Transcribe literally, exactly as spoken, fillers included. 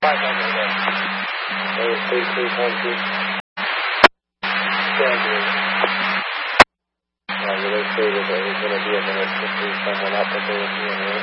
five hundred there. There's three three one two. Stand here. Yeah, they say that there's going to be a minute to see someone up, but they will be in there.